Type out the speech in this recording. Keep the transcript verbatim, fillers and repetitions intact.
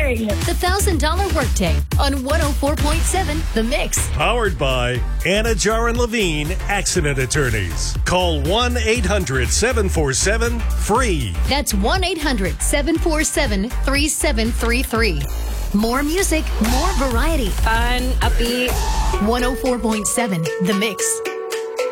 morning. The one thousand dollar Workday on one oh four point seven The Mix. Powered by Anna Jar and Levine Accident Attorneys. Call one eight hundred seven four seven free. That's one eight hundred seven four seven three seven three three. More music, more variety. Fun, upbeat. one oh four point seven The Mix.